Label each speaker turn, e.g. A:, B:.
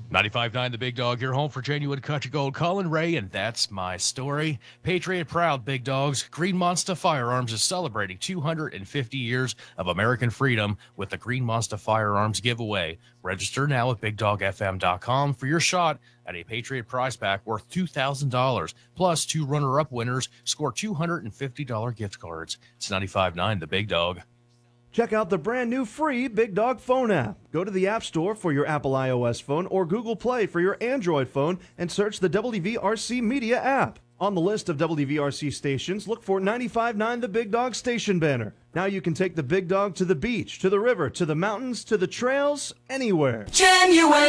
A: 95.9 The Big Dog, your home for genuine country gold. Colin Ray, and that's my story. Patriot proud, Big Dogs. Green Monster Firearms is celebrating 250 years of American freedom with the Green Monster Firearms giveaway. Register now at BigDogFM.com for your shot at a Patriot prize pack worth $2,000. Plus, two runner-up winners score $250 gift cards. It's 95.9 The Big Dog.
B: Check out the brand new free Big Dog phone app. Go to the App Store for your Apple iOS phone or Google Play for your Android phone and search the WVRC Media app. On the list of WVRC stations, look for 95.9 The Big Dog station banner. Now you can take the Big Dog to the beach, to the river, to the mountains, to the trails, anywhere.
C: Genuine